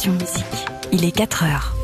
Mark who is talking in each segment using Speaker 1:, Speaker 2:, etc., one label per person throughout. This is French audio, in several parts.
Speaker 1: Option Musique. Il est 4 heures.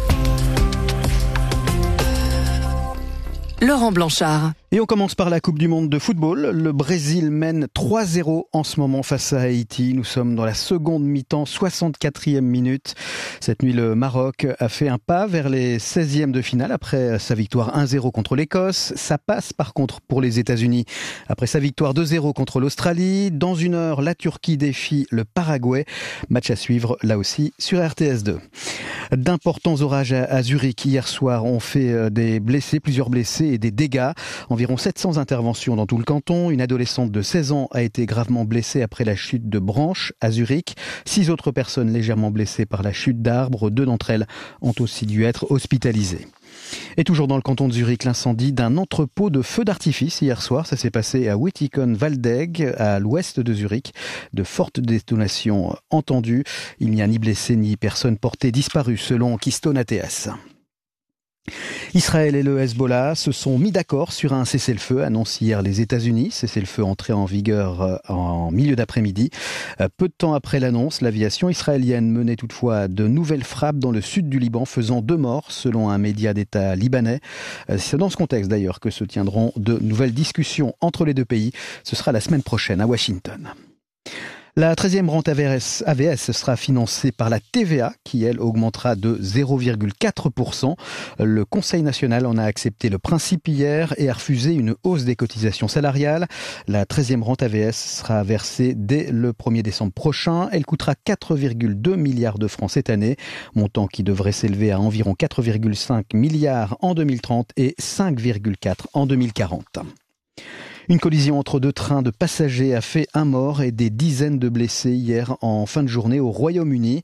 Speaker 1: Laurent Blanchard.
Speaker 2: Et on commence par la Coupe du Monde de football. Le Brésil mène 3-0 en ce moment face à Haïti. Nous sommes dans la seconde mi-temps, 64e minute. Cette nuit, le Maroc a fait un pas vers les 16e de finale après sa victoire 1-0 contre l'Écosse. Ça passe par contre pour les États-Unis après sa victoire 2-0 contre l'Australie. Dans une heure, la Turquie défie le Paraguay. Match à suivre là aussi sur RTS2. D'importants orages à Zurich hier soir ont fait des blessés, plusieurs blessés et des dégâts. Environ 700 interventions dans tout le canton. Une adolescente de 16 ans a été gravement blessée après la chute de branches à Zurich. 6 autres personnes légèrement blessées par la chute d'arbres. 2 d'entre elles ont aussi dû être hospitalisées. Et toujours dans le canton de Zurich, l'incendie d'un entrepôt de feux d'artifice hier soir. Ça s'est passé à Wittikon-Waldeck, à l'ouest de Zurich. De fortes détonations entendues. Il n'y a ni blessés ni personnes portées disparues selon Keystone ATS. Israël et le Hezbollah se sont mis d'accord sur un cessez-le-feu, annonce hier les États-Unis. Cessez-le-feu entré en vigueur en milieu d'après-midi. Peu de temps après l'annonce, l'aviation israélienne menait toutefois de nouvelles frappes dans le sud du Liban, faisant 2 morts, selon un média d'État libanais. C'est dans ce contexte d'ailleurs que se tiendront de nouvelles discussions entre les deux pays. Ce sera la semaine prochaine à Washington. La 13e rente AVS sera financée par la TVA qui, elle, augmentera de 0,4%. Le Conseil national en a accepté le principe hier et a refusé une hausse des cotisations salariales. La 13e rente AVS sera versée dès le 1er décembre prochain. Elle coûtera 4,2 milliards de francs cette année, montant qui devrait s'élever à environ 4,5 milliards en 2030 et 5,4 en 2040. Une collision entre 2 trains de passagers a fait 1 mort et des dizaines de blessés hier en fin de journée au Royaume-Uni.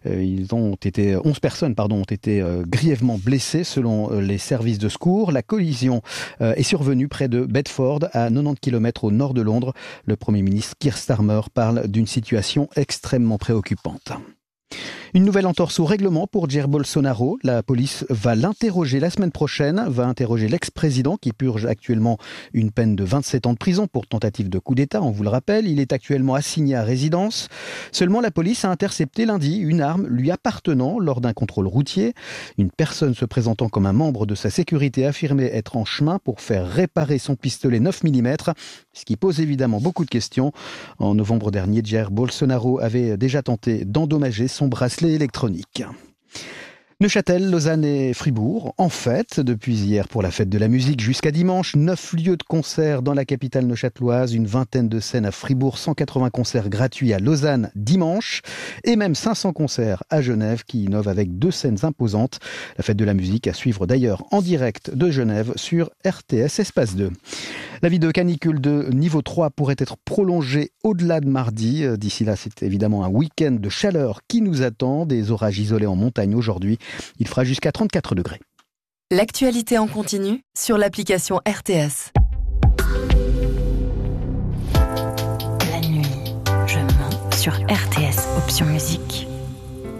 Speaker 2: 11 personnes ont été grièvement blessées selon les services de secours. La collision est survenue près de Bedford, à 90 km au nord de Londres. Le Premier ministre Keir Starmer parle d'une situation extrêmement préoccupante. Une nouvelle entorse au règlement pour Jair Bolsonaro. La police va l'interroger la semaine prochaine, va interroger l'ex-président qui purge actuellement une peine de 27 ans de prison pour tentative de coup d'État, on vous le rappelle. Il est actuellement assigné à résidence. Seulement, la police a intercepté lundi une arme lui appartenant lors d'un contrôle routier. Une personne se présentant comme un membre de sa sécurité affirmait être en chemin pour faire réparer son pistolet 9 mm, ce qui pose évidemment beaucoup de questions. En novembre dernier, Jair Bolsonaro avait déjà tenté d'endommager son bracelet électronique. Neuchâtel, Lausanne et Fribourg en fête depuis hier pour la fête de la musique jusqu'à dimanche. 9 lieux de concert dans la capitale neuchâteloise, une vingtaine de scènes à Fribourg, 180 concerts gratuits à Lausanne dimanche et même 500 concerts à Genève qui innovent avec 2 scènes imposantes. La fête de la musique à suivre d'ailleurs en direct de Genève sur RTS Espace 2. L'avis de canicule de niveau 3 pourrait être prolongé au-delà de mardi. D'ici là, c'est évidemment un week-end de chaleur qui nous attend. Des orages isolés en montagne aujourd'hui. Il fera jusqu'à 34 degrés.
Speaker 1: L'actualité en continu sur l'application RTS. La nuit, je mens sur RTS Option Musique.